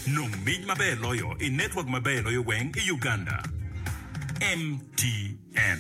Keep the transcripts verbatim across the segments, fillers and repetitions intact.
Nung mij mabelo yo in network mabelo yo weng in Uganda. M T N.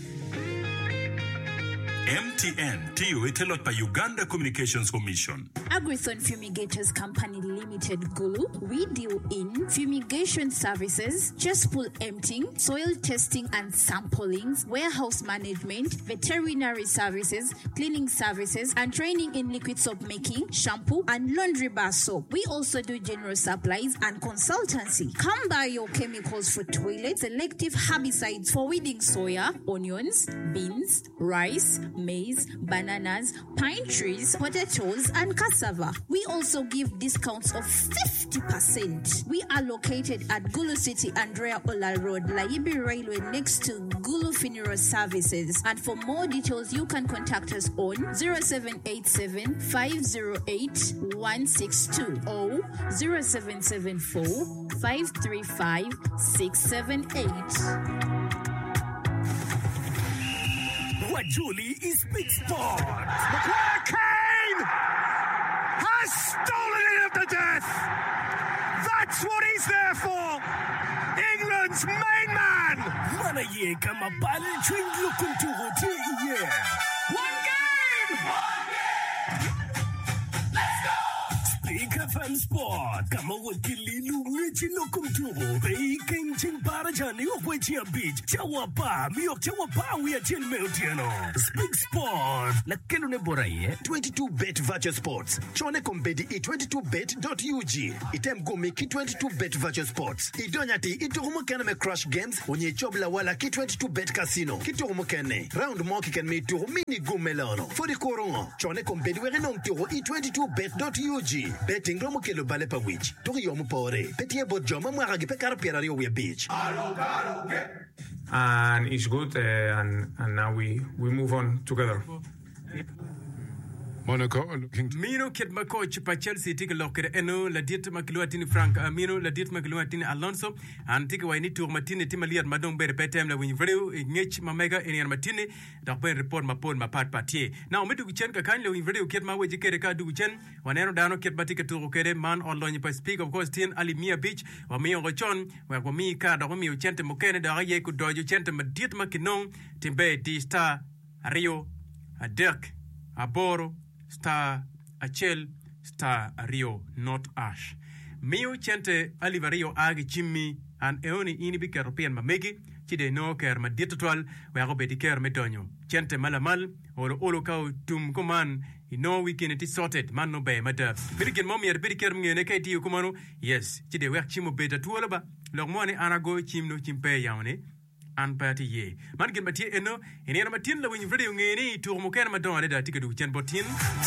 M T N tiyo itelot pa Uganda Communications Commission. Agrithon Fumigators Company Limited Gulu, we deal in fumigation services, cesspool emptying, soil testing and samplings, warehouse management, veterinary services, cleaning services, and training in liquid soap making, shampoo, and laundry bar soap. We also do general supplies and consultancy. Come buy your chemicals for toilets, selective herbicides for weeding soya, onions, beans, rice, maize, bananas, pine trees, potatoes, and cassava. We also give discounts of fifty percent. We are located at Gulu City, Andrea Ola Road, Laibi Railway, next to Gulu Funeral Services. And for more details, you can contact us on zero seven eight seven, five zero eight, one six two or zero seven seven four, five three five, six seven eight. What Julie is Big Sport. McQuarrie Kane has stolen it up to death. That's what he's there for. England's main man. Mana ye kama bali twin looking to hotel yeah. One game. One game. Let's go. Speak F M Sport. Kama wakili lungi looking to Baking Ching Parajani Okwechia Beach. Chawapa, Mio Chawapa, we are Chin Meltiano. Speak Sport. La Kelune Boraye. twenty-two bet Virtual Sports. Chone kombedi i twenty-two bet dot U G. Item gome ki twenty-two bet Virtual Sports. Idonyati itohumo kene me crush games. Onye chobla wala ki twenty-two bet casino. Kitohumo kene. Round mo ki ken me turu mini gumelano. For the korongo. Chone kombedi were non turu i twenty-two bet dot U G. Betting romo kelo bale pa wich. Tori yomu pore. Petie bod joma mwagagi pe karapira rio we beach. And it's good, uh, and and now we we move on together. Monaco looking Mino kit ma coach pa Chelsea tika lokere eno la dit ma kiluatini Frank Amino la dit ma kiluatini Alonso and tika wa ni tour matine tima liat madong bere petem la win vreu ngech ma mega enian matine da ben report ma pon ma pat patie now medu chen ka kan le win vreu kit ma weje kere ka du chen wanero dano kit batika tour kere man on lonye pa speak of course tin ali mia beach wa mi ngo chon wa ko mi ka da ko mi chente mo kene da ye ku dojo chente ma dit ma kinong timbe di star Rio a Dirk a Boro Star Achel, Star Rio, not Ash. Mio chente Alivario agi Jimmy and eoni inibi keropian mamegi, chide no ker ma ditotwal, we ago bediker medonyo. Chente malamal, olo olo kau tum kuman, ino weekend it is sorted, man no be mada. Birikin mommy er bediker mngene kaiti kumano, yes, chide wek chimo beta tuolaba, logmone anago chimno chimpe yaone. An party ye man gen matie eno ene matin la win video ngeni tour mo ken ma don ada tika du chen botin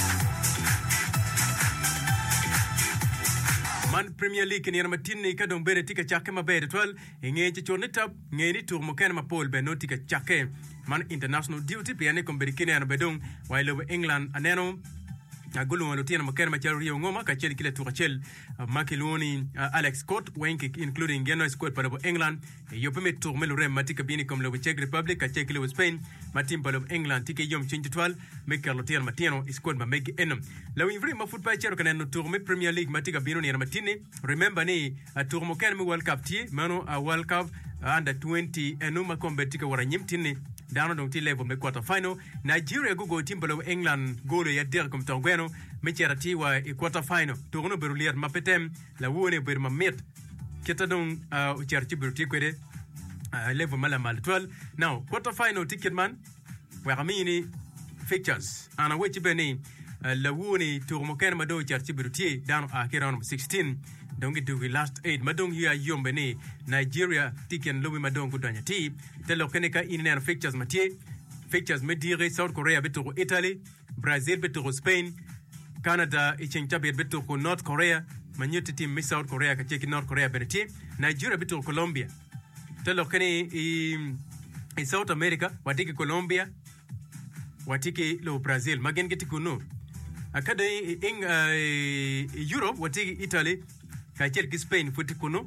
man Premier League ene matin ni ka don bere tika chake ma bere twal nge ci chorne tab ngeni tour mo ken ma pol be no tika chake man international duty pe ane komberi kene an bedong while England aneno agulu walo tiena makere macharo rio ngoma ka cheli kile tuka chel uh, makiluni uh, Alex Scott wenki including Genoa squad para England uh, yopeme tour melure matika bini kom lo Czech Republic ka cheki lo Spain matim para England tike yom chinji twal mekar lo tiena matieno squad ma megi enom lo invri ma football chero kana no tour me Premier League matika bino ni matine remember ni uh, tour mo kan me World Cup ti mano a uh, World Cup uh, under twenty enuma kombetika wara nyimtini dano dong ti level me quarter final Nigeria go go timbalo England go ya der kom tongweno me cherati wa e quarter final to no berulier mapetem la wone ber mamet keta dong uh, cherti berti kwede uh, level mala mal twelve now quarter final ticket man wa ramini fixtures ana wechi beni uh, la wone to mo ken mado cherti berti dano a kiran sixteen don't get to the last eight madong here yombene Nigeria tiken lobi madong kudanya ti te lokeneka in and fixtures matie fixtures medire South Korea beto Italy Brazil beto Spain Canada ichencha beto North Korea manyete team miss South Korea ka cheki North Korea beneti Nigeria beto Colombia te lokene in South America watiki Colombia watiki lo Brazil magen geti kuno akada in uh, Europe watiki Italy ka cheki Spain futi kuno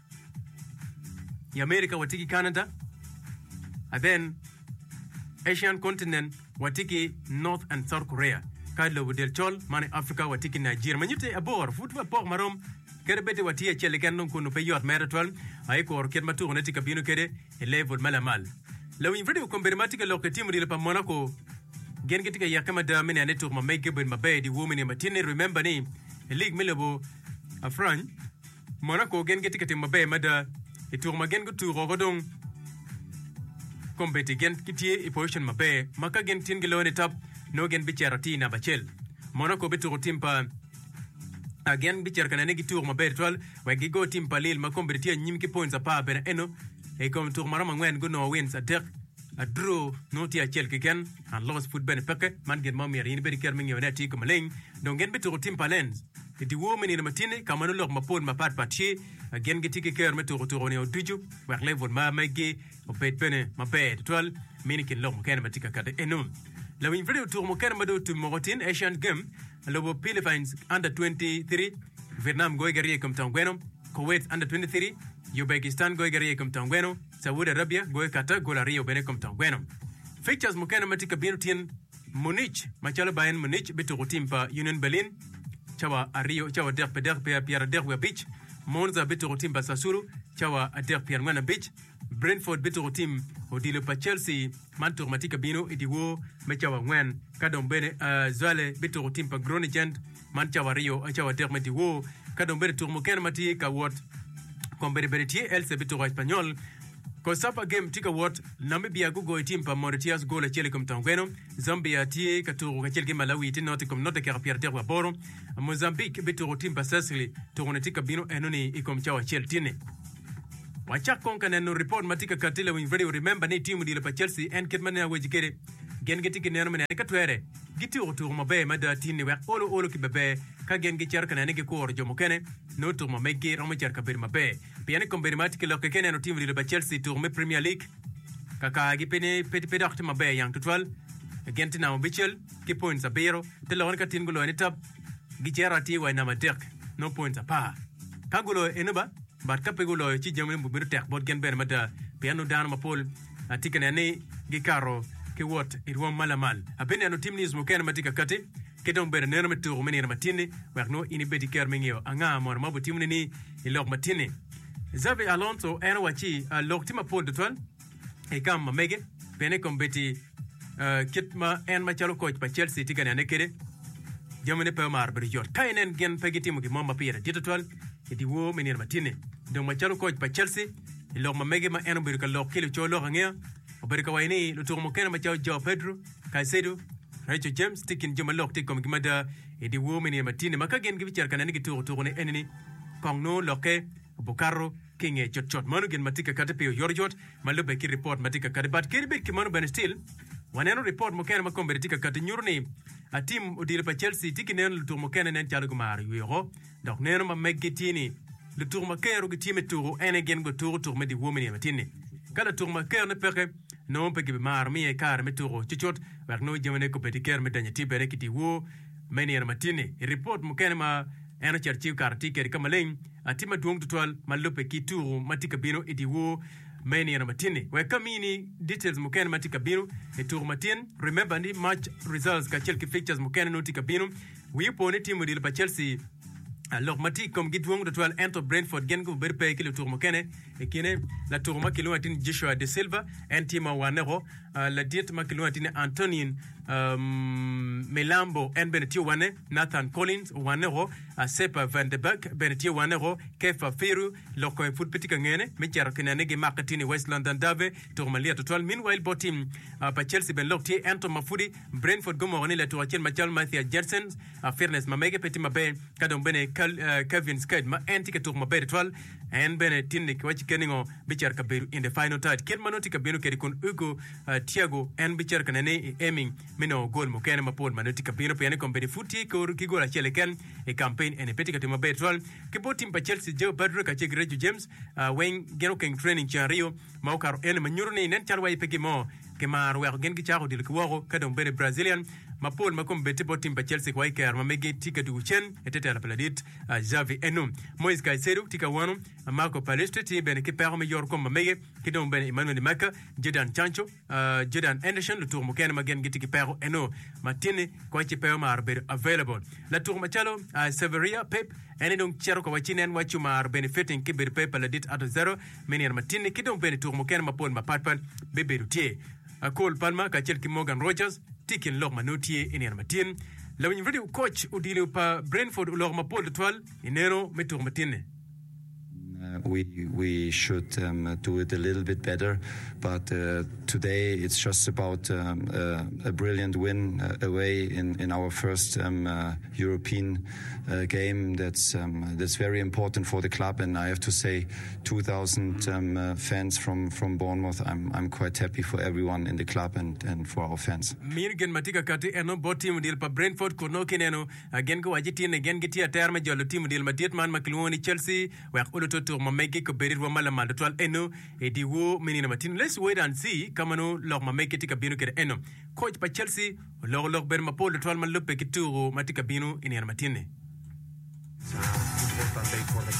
ya America watiki Canada and then Asian continent watiki North and South Korea kadlo del chol mane Africa watiki Nigeria manyute abor football por marom kere bete watia chele kan non kuno pe yot mere twal ay ko orket matu ne tika bino kede e level malamal law in video combermatica lo ke timu dile pa Monaco gen getika yakama da mene ne tour ma make ben ma be di women e matine remember ni e league milebo a fran Monaco gen getika tim ma be mada e tour ma gen gutu rogodong kombeti gen kitie e position ma be maka gen tin gelo ne tap no gen bicharati na bachel Monaco betu timpa again bichar kana negi tour ma be twal wa gigo timpa lil ma kombeti nyim ki points apa ben eno e kom tour marama ngwen go no wins a dek a draw no ti a chel kiken and lost foot ben peke man gen mami rin be ker mingi onati ko maleng don gen betu timpa lens ti women in matine kamano lok ma pon ma pat patchi again geti ke ker metu tour ne oduju wa level ma magi o bet bene ma be twal minikin lok ken matika kade eno la win video tour mo ken mado tu mogotin Asian game lobo Philippines under twenty-three Vietnam go gari kom tangweno Kuwait under twenty-three Uzbekistan go gari kom tangweno Saudi Arabia go kata gola Rio bene kom tangweno fixtures mo ken matika binutin Munich machalo Bayern Munich betu timpa Union Berlin chawa Rio chawa der peder pe Pierre der beach Monza betu timpa Sassuolo chawa der Pierre ngana beach Brentford betu tim odile pa Chelsea mantur matika bino idiwo mechawa ngwen kadom bene uh, Zale betu timpa Groningen manchawa Rio chawa der metiwo kadom bene turmo ken mati ka wot kombere beretie else betu Espanyol ko sapa game tika wot Namibia go go timpa Mauritius go la chele kom tangweno Zambia tie ka turu ka chele Malawi tin not kom not ka Pierre der boro Mozambique betu timpa Sicily turone tika bino enoni ikom chawa chele tine wachak konka no report matika katile win very remember ne timu dile pa Chelsea en ketmane wejikere gen geti ke neno mene ka twere giti otur ma be mada tini wa olo olo ki bebe ka gen gi cher kana ne ke ko orjo mo kene no tur ma megi ro ma cher ka bir ma be piane kom bir matika lo ke kene no timu dile pa Chelsea tur me Premier League ka ka gi pene pet pedacht ma be yang tutwal genti na bichel ki points abero te lo ka tin gulo ni tab gi cherati wa na ma tek no points apa ka gulo eneba bat ka pegulo ci jamne bu bir tek bot gen ben mata piano dan ma pol atikane ne gi karo ke wot it won malamal abene no timnis mo ken matika kate ke don ber ne no metu meni na matine wa no ini beti ker mengio anga mo ma bu timni ni ilok matine Xabi Alonso ena wachi lok tima pol de twan e kam ma mege bene kom beti kitma en ma chalo coach pa Chelsea tikane ne kede jamne pe mar ber jot kainen gen pegiti mo gi mama pira ditotwal edi wo menir matine donc ma chalo coach pa Chelsea ilok ma mege ma eno bir ka lok kilo cholo ngea ober ka waini lo tur mo ken ma chao Joao Pedro Caicedo Rachel James tikin joma lok tikom gimada edi wo menir matine maka gen gi bichar kana ngi tur tur ne enini kong no loke Bukaro kinge chot chot manu gen matika kate pe yorjot malobe ki report matika kate bat kirbe ki manu ben still waneno report mo ken ma kombe tika kate nyurni a team odile pa Chelsea tikinen lo tur mo ken nen chalo gumar yero donc neno ma meggetini le tour ma kero gi time tour ene gen go tour tour me di women matine kala tour ma kero ne peke non peke mar mi e kar me tour chichot war no jemene ko peti ker me danya ti bere kiti wo meni matine report mo ken ma eno cherchi kar ti ker kamaleng atima duong tutwal malope ki tour matika bino idi wo meni matine we kamini details mo ken matika bino e tour matin remember ni match results ka chelki fixtures mo ken no tika bino we pone timu di pa Chelsea alors mati comme gidwong de toile entre Brentford gengo berpe ki le tour mo kene e kine la tour ma ki loatin Joshua de Silva entima wanero la diet ma ki loatin Antonin um, Melambo en benetio wane Nathan Collins wanero a Sepa Van de Beek benetio wanero Kefa Firu loko e foot petit ngene me jar kinane ge marketini West London Dave tour ma lia toile meanwhile botim uh, pa Chelsea ben lokti ento mafudi Brentford gomo woni la tour chen Michael Matthew Jensen a fairness ma mege petit ma be kadon bene Uh, Kevin Skid ma anti ka tour ma bere twal en bene tinni ki wachi keningo bichar ka beru in the final third ken manoti ka beru kedi kun Ugo uh, Thiago en bichar ka nene aiming mino goal mo ken ma pol manoti ka beru pene kom bere futi ko ki gola chele ken e campaign en petit ka tour ma bere twal ke botim pa Chelsea Joe Pedro ka chegre James uh, wen geno ken training chario ma karo en ma nyurni nen charwa peke mo ke mar wa gen ki charo dil ko wo ka don bere Brazilian mapol makom bete po timpa Chelsea kwa iker mamege tika du chen etete la paladit Xavi Enum Moise Caicedo tika wano Marco Palestriti ben ki per meilleur comme mamege ki don ben Emmanuel Maka Jadon Sancho Jordan Anderson le tour mokene magen giti ki per Eno Martini kwa ki per marber available la tour machalo Severia Pep ene donc chero ko wachinen wachu mar benefiting ki bir Pep paladit at zero menir Martini ki don ben tour mokene mapol mapatpan bebe routier Cole Palmer ka Chelsea Morgan Rogers tikin log manotie enir Martin la win video coach udile pa Brentford log mapol de toile enero metur Martine. Uh, we we should um, do it a little bit better, but uh, today it's just about um, uh, a brilliant win uh, away in, in our first um, uh, European uh, game. That's um, that's very important for the club, and I have to say, two thousand um, uh, fans from, from Bournemouth. I'm I'm quite happy for everyone in the club and, and for our fans. Mirgen matika kati eno botim deal pa Brentford kono kineno again go ajitin again geti aterme jolo team deal matiet man makloni Chelsea wa uluto mameke ko berir wa mala mal toile eno e di wo menina matin. Let's wait and see kama no log mameke tika binu kere eno coach pa Chelsea log log ber mapol toile man lope kituro matika binu inian matine. It's an important day for the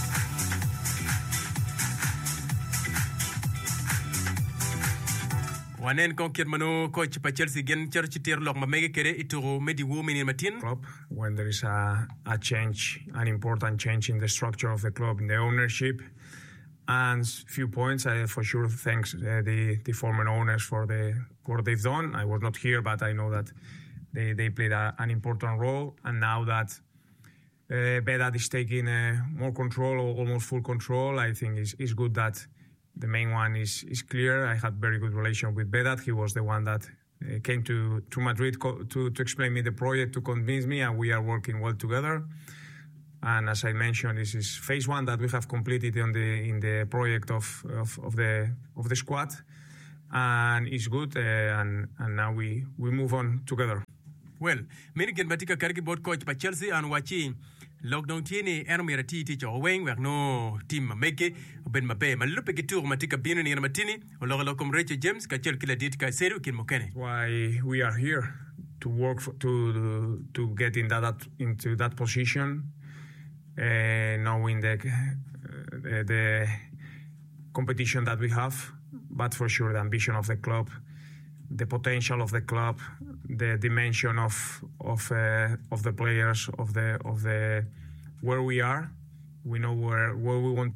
Wanen konkir mano coach pa Chelsea gen church tier log mameke kere ituro medi wo menina matin club when there is a, a change, an important change in the structure of the club, in the ownership. And few points, I for sure thanks uh, the the former owners for the what they've done. I was not here, but I know that they they played a, an important role. And now that uh, Vedat is taking uh, more control, or almost full control, I think is is good that the main one is is clear. I had very good relation with Vedat. He was the one that uh, came to to Madrid co- to to explain me the project, to convince me, and we are working well together. And as I mentioned, this is phase one that we have completed on the in the project of of, of the of the squad, and it's good. Uh, and and now we we move on together. Well, Mirigen batika kargi board coach pa Chelsea and wachi lockdown tieni ermira ti ti choweng wer no team meke ben mabe malupe kitur matika binu ni matini ologo lokom Rachel James ka Chelsea kila dit ka seru kin mokene. Why we are here to work for, to to get in that into that position. Uh, knowing the, uh, the the competition that we have, but for sure the ambition of the club, the potential of the club, the dimension of of uh, of the players, of the of the where we are, we know where where we want.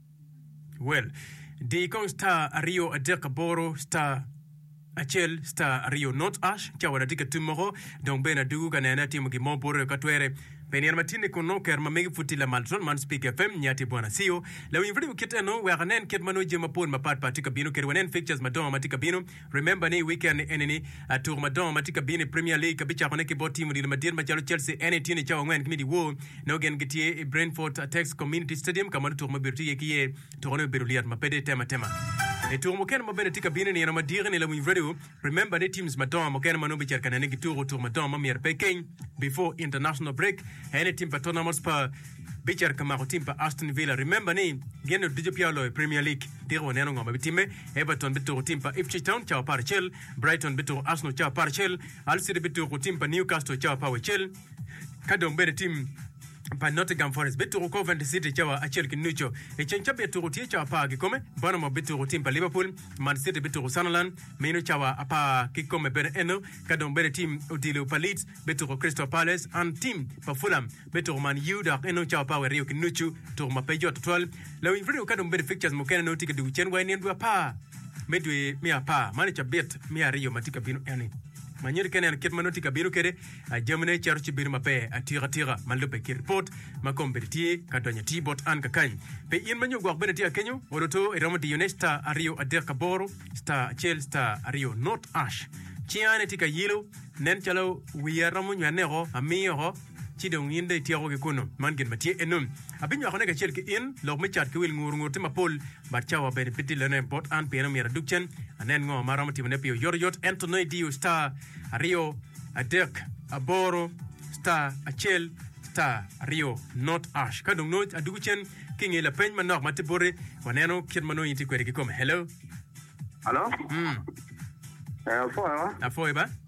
Well, the Consta Rio Adeka Boro Star Achel Star Rio Not Ash Chawada Dika Tumoro Don Benadu Ganana Timogi Moboro Katwere Penier Matine kono ker mamegi futi la malton man speak F M nyati bwana sio la winvri kiteno weranen ketmano jema pon mapat patika bino kerwanen fixtures madon matika bino remember ni weekend eneni tour madon matika bino Premier League kabicha koneke bot team di Madrid machalo Chelsea ene tini chawa ngwen kmidi wo no gen gitie Brentford Atex Community Stadium kamano tour mabirti yekiye tourno beruliat mapede tema tema e tour moken mabene tika bino ni na madire ni la winvri remember the teams madon moken mano bicher kanene tour tour madon mamier pekeng before international break any team pa Tottenham Hotspur bicher kama ko team pa Aston Villa remember ni geno D J P L Premier League diro neno ngoma bitime Everton bitu team pa Ipswich Town cha par Chelsea Brighton bitu Arsenal cha par Chelsea Hull City bitu team pa Newcastle cha pa Chelsea kadom bere team pa Nottingham Forest bitu Coventry City cha achel kinucho e chencha bitu tie cha pa gikome Bournemouth bitu team pa Liverpool Man City bitu Sunderland meno cha apa kikome bere eno kadom bere team udilo pa Leeds bitu Crystal Palace and team pa Fulham bitu Man U da eno cha pa Rio kinucho to ma pejo twelve la winfrey kadom bere fixtures mokene no ticket du chen wa ni ndu pa medwe mi apa manager bet mi Rio matika bino eni Manyeri kene ket manoti kabiru kere a jamne charchi bir mape a tira tira malupe ki report makomberti kadonya tibot an kakany pe in manyo gwa beneti akenyo odoto eramati yonesta ario adeka boro sta chel sta ario not ash chiane tika yilo nen chalo wiyaramu nyanego amiyo chidong yinde tiago ke kuno mangen matie enum abinyo akone ka chel ke in log me chat ke wil ngur ngur te mapol ba chawa be petit le import an pe no mera dukchen anen ngo maramati ne pio yor yot Anthony Dio star Rio Adek Aboro star Achel star Rio not ash kadong no aduchen kinge la pen manok matibore waneno kid mano yiti kwere ke kom hello hello mm eh fo a fo ba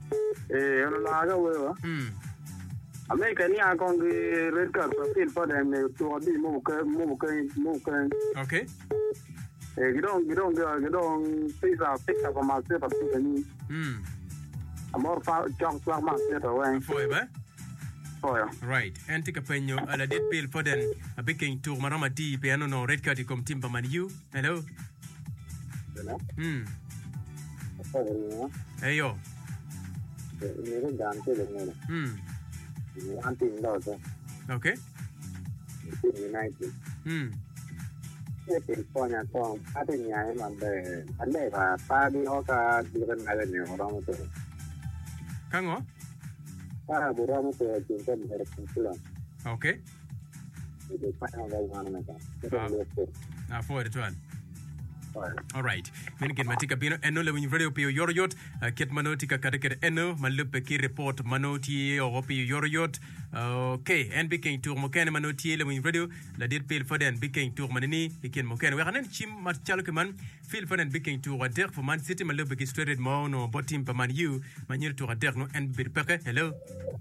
Eh, ono la ga wewa. Mm. America ni akon ge red card for field for them to abi mo ka mo ka mo ka. Okay. Eh, gidon gidon gidon pizza pizza for myself for ni. Mm. Amor fa jong swag myself away. Foi ba? Oh yeah. Right. Antika penyo ala dit bill for den a biking tour marama di piano no red card kom timba man you. Hello. Hello. Hmm. Oh Hey yo. Ni rin dan ke le. Hmm. Ni anti ndo so. Okay. United. Hmm. Ke ke ponya to ate nya man de ande ba pa di ho ka di ran ala ne ora mo to. Kango? Para bura mo to tin kan mere pula. Okay. De pa na ga wana na ka. Ah, for it one. All right. Min ken matika bino eno le winyi radio pio yorojot ket manotika kadeket eno malupe ki report manoti o pio yorojot. Okay, en biking tour moken manoti le winyi radio la dit pil foden biking tour manini iken moken we hanen chim mat chalo ke man fil foden biking tour der for Man City malupe ki straight mo no botim pa Man U manir tour der no en bir peke. Hello.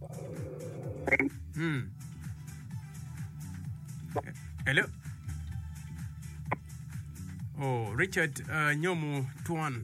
Hmm. Hello. Oh, Richard uh, Nyomu Tuan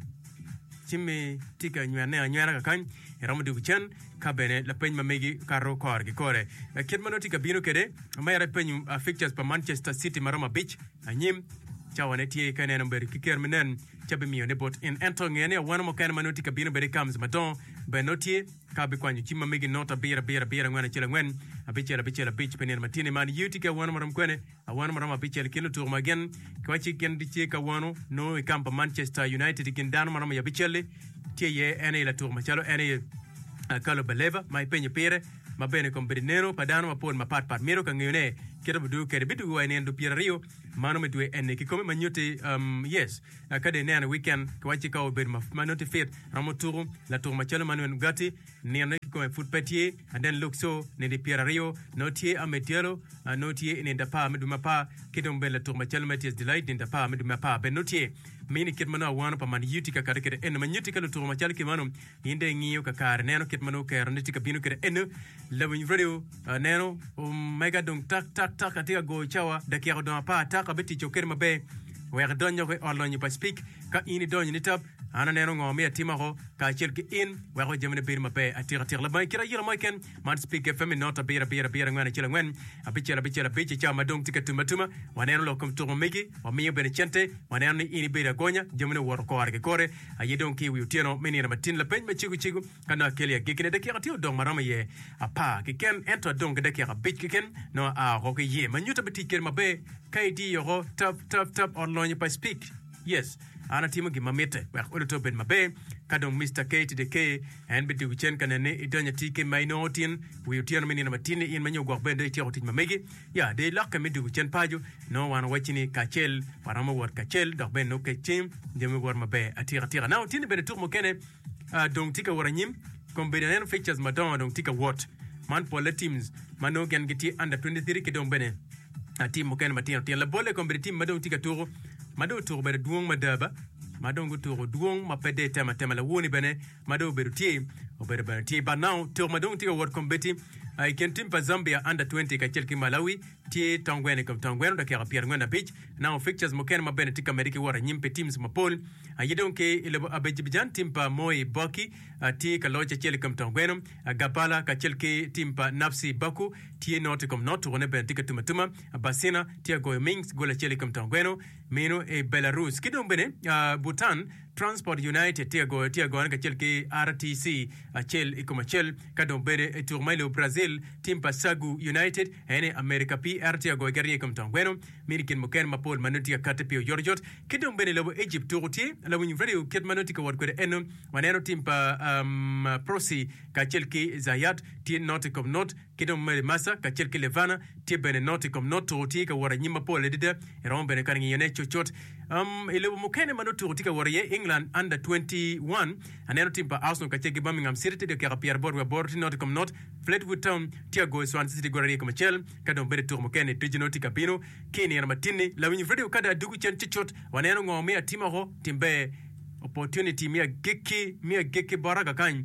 Chime Tika Nyane Nyana Kan Ramadu Chan Kabene La Pen Mamegi Karo Kor Gikore Kitmano Tika Bino Kede Mayra Pen uh, fixtures per Manchester City Marama Beach Anyim Chawaneti Kanan and Berry Kiker Menen Chabimi on the boat in Antongania one more kind of Manotika Bino Berry comes Madon Benotie Kabikwan Chima Megi Nota Beer Beer Beer and Wana Chilang a bichela bichela beach pen matini man utika one maram kwene a one maram bichela kilo to again kwachi ken dicheka wano no camp Manchester United kin dan maram ya bichele tie ye ene la tour machalo ene kalo beleva mai penye pere ma bene con brinero padano ma pon ma pat pat mero kan ngene kero budu kere bidu wa ene ndo pira rio mano me due ene ki come manyote um yes kade ne ana weekend kwachi ka obed ma manote fit ramoturu la tour machalo manu ngati ne ene ki come foot petier and then look so ne de pira rio no tie ametielo no tie ne da pa meduma pa kidom bela tour machalo matias delight ne da pa meduma pa ben no tie mini kit mano wana pa man yutika kare kere ene manyuti kalo tour machalo ki mano inde ngiyo ka kare neno kit mano ka randiti ka binu kere ene lewin radio neno mega dong tak tak tak atika go chawa dakia do pa tak abeti choker mabe wer donyo ko olonyo pa speak ka ini donyo ni tab ana neno ngomi atima ko ka chelki in wer ko jemne bir mabe atira tira la mai kira yira mai ken man speak fm nota bira bira bira ngwana chila ngwen abichela bichela bichi chama dong tika tuma tuma waneno lokom to megi wa mi bene chente waneno ini bira gonya jemne wor ko arge kore ayi don ki wi tieno meni na matin la pen me chigu chigu kana kelia gikine de kira tio dong marama ye apa ki ken ento dong de kira bich ki ken no a ko ye manyuta biti ken mabe kaidi yo tap tap tap online pa speak yes ana timo gi mamete wa ko to ben mabe kadon Mister Kate de K and bidu chen kanane idonya tike mainotin wi tiano meni na matini in manyo gwa bende tio tin mamegi ya de lakka midu chen paju no wan wachini kachel paramo wor kachel do ben no kachim jeme wor mabe atira tira now tin be tour mo kene donc tika waranyim combination features madon donc tika what man for the teams mano gen giti under twenty-three ke don bene team mo kene matino tin la bolle combination team madon tika tour mado tour be duong madaba madongo tour duong mapede tema tema la woni bene mado beruti obere beruti but now tour madongo tika world competing I can team pa Zambia under twenty ka chelki Malawi tie tangwene kom tangwene da kera pier ngwana beach now fixtures mo ken mabene tika America wara nyimpe teams mapol ayidon ke ile abejibijan team pa Moi Boki tie ka locha chelki kom tangwene Gabala ka chelki team pa Napsi Baku tie not kom not wona bene tika tuma tuma Basina tie go Mings gola chelki kom tangwene meno e Belarus kidon bene Bhutan Transport United tie go tie go ka chelki R T C chel ikoma chel kadon bene tour mailo Brazil team pa Sagu United ene America P R T go gari kom tangweno mirikin moken mapol manuti ka katepio yorjot kidon bene labo Egypt tourti la win video ket manuti ka wad ko eno waneno team pa um, Prosi ka chelki Zayat tie not kom not kidon mele masa ka chelki Levana tie bene not kom not tourti ka wara nyima pol edida eron bene kan yene chochot um ilabo moken manuti tourti ka wara ye England under twenty-one aneno team pa Arsenal ka chelki Birmingham City de ka Pierre Bourg Bourg not kom not Fleetwood Town Tiago Swansea City gorari ko Michel kadon bere tour mo kene Triginoti Capino kini na matini la winyi video kada dugu chen chichot waneno ngome atima ho timbe opportunity mia geki mia geki baraga kan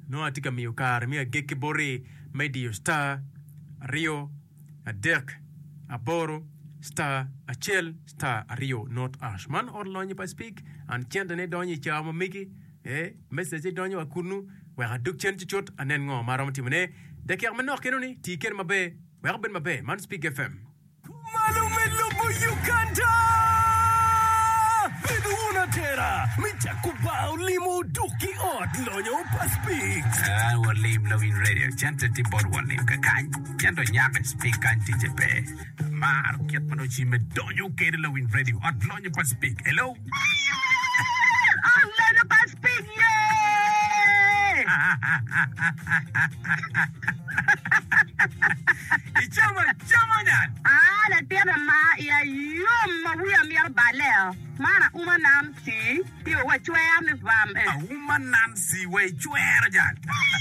no atika miyo kar mia geke bore medio star Rio adek aboro star achel star Rio not ash man or lonye pa speak and chende ne donye chama miki eh message donye akunu wa duk chen chot anen ngo maram timne de ker manok kenoni ti ker mabe wa ben mabe man speak F M Malume Lubu Uganda Biduna Tera Michakuba Limu Duki Ot Lonyo Paspik Ah, what lim loving radio. Chanta tipor one lim kakan. Chanto nyabe speak anti jepe. Mar kiat manochi me donyo kere loving radio. Ot lonyo pa speak. Hello. Oh, lonyo pa speak. Yay! Ichama chama yan. Ah, la tierra ma ya yum ma wiya mi baleo. Mana uma nam si, yo wa chwer mi vam eh. A woman Nancy way chwer yan.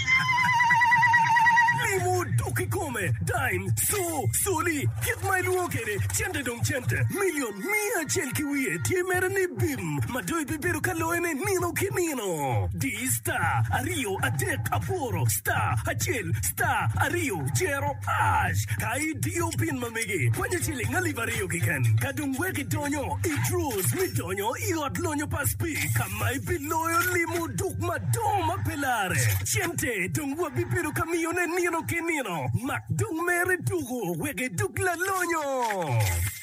Limu Duki Come Dime So Soli Kit my luokere Chente dong chente Million Mia Chelkiwie Tiemere ni bim Madoi biberu kaloene Nino kinino Di star Ario Adek Aporo Star Achel Star Ario Jero Ash Kai dio pin mamigi Kwanya chili ngaliva rio kiken Kadung weki donyo Idrus mi donyo Iot lonyo paspi Kamai biloyo Limu Duk madoma pelare Chente Dong wabiberu kamione Nino Kenino, Macdung Mere Dugo, Wege Duk La Lonyo.